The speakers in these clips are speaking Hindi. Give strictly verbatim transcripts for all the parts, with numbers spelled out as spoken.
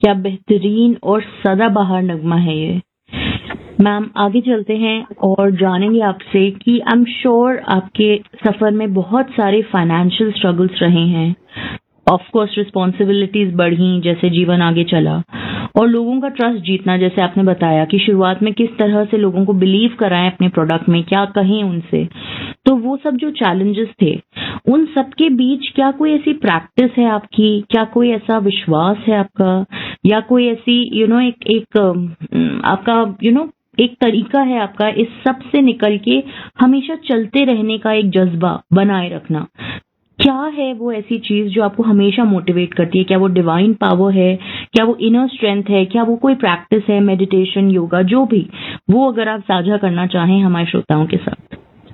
क्या बेहतरीन और सदाबहार नगमा है ये। मैम आगे चलते हैं और जानेंगे आपसे कि आई एम श्योर आपके सफर में बहुत सारे फाइनेंशियल स्ट्रगल्स रहे हैं, ऑफ कोर्स रिस्पॉन्सिबिलिटीज बढ़ी जैसे जीवन आगे चला, और लोगों का ट्रस्ट जीतना, जैसे आपने बताया कि शुरुआत में किस तरह से लोगों को बिलीव कराएं अपने प्रोडक्ट में, क्या कहें उनसे। तो वो सब जो चैलेंजेस थे, उन सब के बीच क्या कोई ऐसी प्रैक्टिस है आपकी, क्या कोई ऐसा विश्वास है आपका, या कोई ऐसी यू नो एक एक आपका यू नो एक तरीका है आपका इस सब से निकल के हमेशा चलते रहने का एक जज्बा बनाए रखना? क्या है वो ऐसी चीज जो आपको हमेशा मोटिवेट करती है? क्या वो डिवाइन पावर है, क्या वो इनर स्ट्रेंथ है, क्या वो कोई प्रैक्टिस है, मेडिटेशन, योगा, जो भी वो अगर आप साझा करना चाहें हमारे श्रोताओं के साथ।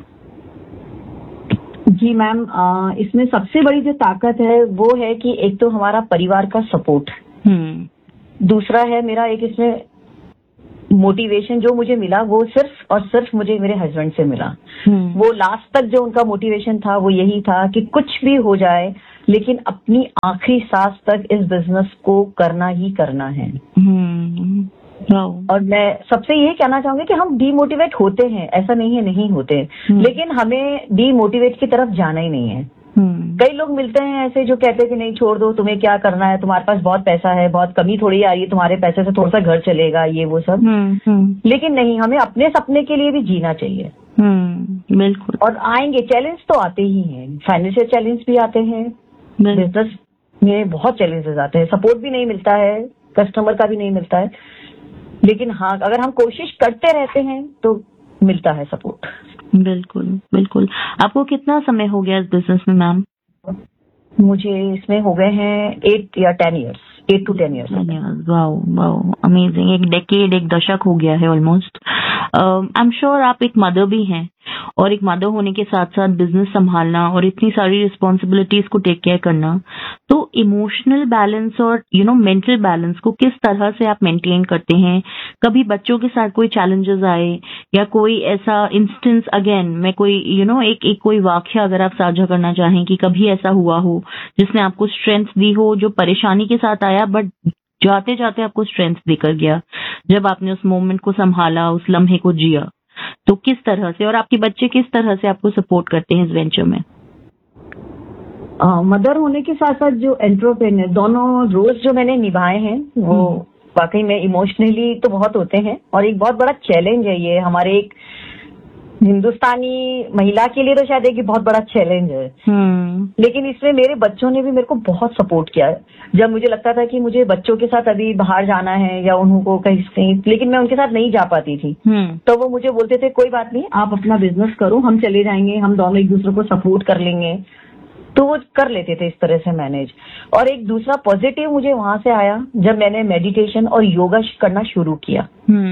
जी मैम, इसमें सबसे बड़ी जो ताकत है वो है कि एक तो हमारा परिवार का सपोर्ट, हम्म दूसरा है मेरा एक इसमें मोटिवेशन जो मुझे मिला, वो सिर्फ और सिर्फ मुझे मेरे हस्बैंड से मिला। वो लास्ट तक जो उनका मोटिवेशन था वो यही था कि कुछ भी हो जाए लेकिन अपनी आखिरी सांस तक इस बिजनेस को करना ही करना है। और मैं सबसे यही कहना चाहूंगी कि हम डीमोटिवेट होते हैं, ऐसा नहीं है नहीं होते, लेकिन हमें डीमोटिवेट की तरफ जाना ही नहीं है। कई लोग मिलते हैं ऐसे जो कहते हैं कि नहीं छोड़ दो, तुम्हें क्या करना है, तुम्हारे पास बहुत पैसा है, बहुत कमी थोड़ी आ रही है, तुम्हारे पैसे से थोड़ा सा घर चलेगा, ये वो सब। लेकिन नहीं, हमें अपने सपने के लिए भी जीना चाहिए। बिल्कुल। और आएंगे चैलेंज तो आते ही हैं, फाइनेंशियल चैलेंज भी आते हैं, बिजनेस में बहुत चैलेंजेस आते हैं, सपोर्ट भी नहीं मिलता है, कस्टमर का भी नहीं मिलता है, लेकिन हाँ अगर हम कोशिश करते रहते हैं तो मिलता है सपोर्ट। बिल्कुल बिल्कुल। आपको कितना समय हो गया इस बिजनेस में मैम? मुझे इसमें हो गए हैं एट या ten years, eight to ten years. Wow wow, amazing. एक डेकेड, एक दशक हो गया है ऑलमोस्ट। आई एम श्योर आप एक मदर भी हैं, और एक मदर होने के साथ साथ बिजनेस संभालना और इतनी सारी रिस्पॉन्सिबिलिटीज को टेक केयर करना, तो इमोशनल बैलेंस और यू नो मेंटल बैलेंस को किस तरह से आप मेंटेन करते हैं? कभी बच्चों के साथ कोई चैलेंजेस आए या कोई ऐसा इंस्टेंस, अगेन मैं कोई यू नो एक एक कोई वाक्य अगर आप साझा करना चाहें कि कभी ऐसा हुआ हो जिसने आपको स्ट्रेंथ दी हो, जो परेशानी के साथ आया बट जाते जाते आपको स्ट्रेंथ देकर गया, जब आपने उस मोमेंट को संभाला, उस लम्हे को जिया, तो किस तरह से, और आपके बच्चे किस तरह से आपको सपोर्ट करते हैं इस वेंचर में? मदर होने के साथ साथ जो एंटरप्रेन्योर, दोनों रोल्स जो मैंने निभाए हैं वो वाकई में इमोशनली तो बहुत होते हैं, और एक बहुत बड़ा चैलेंज है ये हमारे एक हिंदुस्तानी महिला के लिए, तो शायद एक बहुत बड़ा चैलेंज है। लेकिन इसमें मेरे बच्चों ने भी मेरे को बहुत सपोर्ट किया है। जब मुझे लगता था कि मुझे बच्चों के साथ अभी बाहर जाना है या उनको कहीं कहीं, लेकिन मैं उनके साथ नहीं जा पाती थी, तो वो मुझे बोलते थे कोई बात नहीं, आप अपना बिजनेस करो, हम चले जाएंगे, हम दोनों एक दूसरे को सपोर्ट कर लेंगे। तो वो कर लेते थे इस तरह से मैनेज। और एक दूसरा पॉजिटिव मुझे वहां से आया जब मैंने मेडिटेशन और योगा करना शुरू किया।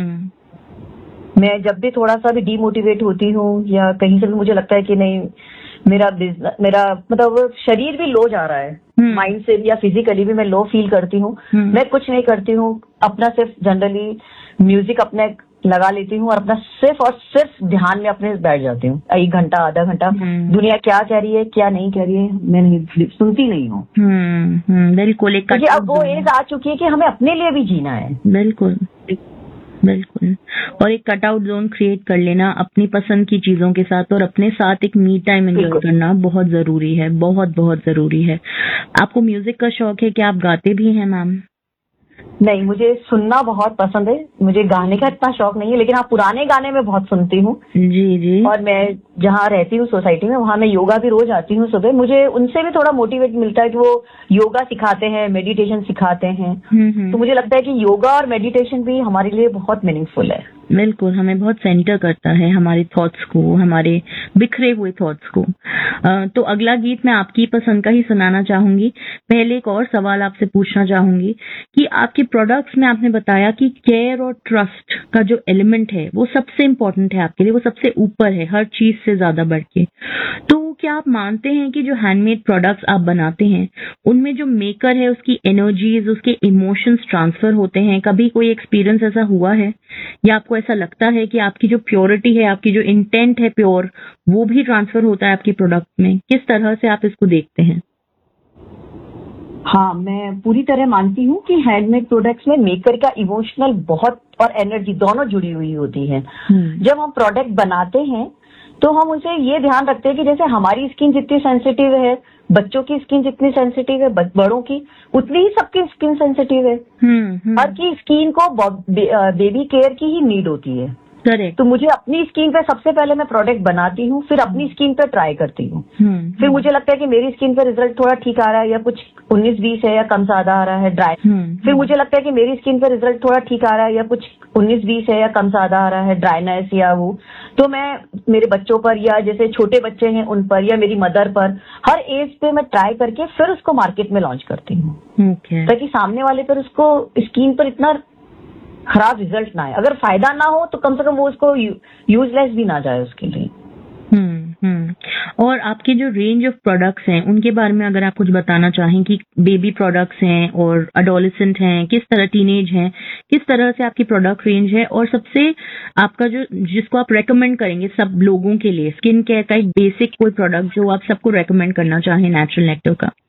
मैं जब भी थोड़ा सा भी डीमोटिवेट होती हूँ या कहीं से भी मुझे लगता है कि नहीं मेरा बिजनेस, मेरा मतलब शरीर भी लो जा रहा है, माइंड से भी या फिजिकली भी मैं लो फील करती हूँ, मैं कुछ नहीं करती हूँ, अपना सिर्फ जनरली म्यूजिक अपने लगा लेती हूँ और अपना सिर्फ और सिर्फ ध्यान में अपने बैठ जाती हूँ, एक घंटा आधा घंटा। दुनिया क्या कह रही है क्या नहीं कह रही है मैं नहीं सुनती नहीं हूँ। बिल्कुल। क्योंकि अब वो एज आ चुकी है कि हमें अपने लिए भी जीना है। बिल्कुल बिल्कुल। और एक कट आउट जोन क्रिएट कर लेना अपनी पसंद की चीजों के साथ, और अपने साथ एक मी टाइम एंजॉय करना बहुत जरूरी है, बहुत बहुत जरूरी है। आपको म्यूजिक का शौक है, क्या आप गाते भी हैं मैम? नहीं, मुझे सुनना बहुत पसंद है, मुझे गाने का इतना शौक नहीं है, लेकिन हाँ पुराने गाने में बहुत सुनती हूँ। जी जी। और मैं जहाँ रहती हूँ सोसाइटी में, वहाँ मैं योगा भी रोज आती हूँ सुबह, मुझे उनसे भी थोड़ा मोटिवेट मिलता है कि वो योगा सिखाते हैं, मेडिटेशन सिखाते हैं, तो मुझे लगता है कि योगा और मेडिटेशन भी हमारे लिए बहुत मीनिंगफुल है। बिल्कुल, हमें बहुत सेंटर करता है हमारे थॉट्स को, हमारे बिखरे हुए थॉट्स को। आ, तो अगला गीत मैं आपकी पसंद का ही सुनाना चाहूंगी। पहले एक और सवाल आपसे पूछना चाहूंगी कि आपके प्रोडक्ट्स में आपने बताया कि केयर और ट्रस्ट का जो एलिमेंट है वो सबसे इम्पोर्टेंट है आपके लिए, वो सबसे ऊपर है हर चीज से ज्यादा बढ़ के। तो क्या आप मानते हैं कि जो हैंडमेड प्रोडक्ट्स आप बनाते हैं उनमें जो मेकर है उसकी एनर्जीज, उसके इमोशंस ट्रांसफर होते हैं? कभी कोई एक्सपीरियंस ऐसा हुआ है, या आपको ऐसा लगता है कि आपकी जो प्योरिटी है, आपकी जो इंटेंट है प्योर, वो भी ट्रांसफर होता है आपके प्रोडक्ट में? किस तरह से आप इसको देखते हैं? हाँ, मैं पूरी तरह मानती हूँ कि हैंडमेड प्रोडक्ट्स में मेकर का इमोशनल बहुत और एनर्जी दोनों जुड़ी हुई होती है। जब हम प्रोडक्ट बनाते हैं तो हम उसे ये ध्यान रखते हैं कि जैसे हमारी स्किन जितनी सेंसिटिव है, बच्चों की स्किन जितनी सेंसिटिव है, बड़ों की उतनी ही सबकी स्किन सेंसिटिव है। हर की स्किन को बेबी केयर की ही नीड होती है। करेक्ट। तो मुझे अपनी स्किन पे सबसे पहले मैं प्रोडक्ट बनाती हूँ, फिर अपनी स्किन पे ट्राई करती हूँ। फिर मुझे लगता है कि मेरी स्किन पे रिजल्ट थोड़ा ठीक आ रहा है या कुछ उन्नीस बीस है या कम ज्यादा आ रहा है ड्राई। फिर मुझे लगता है कि मेरी स्किन पे रिजल्ट थोड़ा ठीक आ रहा है या कुछ उन्नीस बीस है या कम ज्यादा आ रहा है ड्राइनेस या वो, तो मैं मेरे बच्चों पर या जैसे छोटे बच्चे हैं उन पर या मेरी मदर पर हर एज पे मैं ट्राई करके फिर उसको मार्केट में लॉन्च करती हूँ। okay. ताकि सामने वाले पर उसको स्किन पर इतना खराब रिजल्ट ना आए। अगर फायदा ना हो तो कम से कम वो उसको यूजलेस भी ना जाए उसके लिए। हम्म हम्म और आपके जो रेंज ऑफ प्रोडक्ट्स हैं उनके बारे में अगर आप कुछ बताना चाहें कि बेबी प्रोडक्ट्स हैं और अडोलेसेंट हैं, किस तरह टीनेज हैं, किस तरह से आपकी प्रोडक्ट रेंज है, और सबसे आपका जो जिसको आप रेकमेंड करेंगे सब लोगों के लिए स्किन केयर का एक बेसिक कोई प्रोडक्ट जो आप सबको रेकमेंड करना चाहें नेचुरल नेक्टर का।